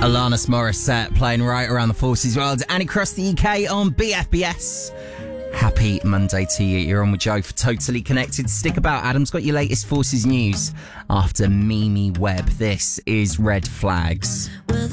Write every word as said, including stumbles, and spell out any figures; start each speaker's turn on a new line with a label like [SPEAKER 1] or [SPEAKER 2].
[SPEAKER 1] Alanis Morissette playing right around the Forces world and across the U K on B F B S. Happy Monday to you. You're on with Joe for Totally Connected. Stick about. Adam's got your latest Forces news after Mimi Webb. This is Red Flags.
[SPEAKER 2] Well,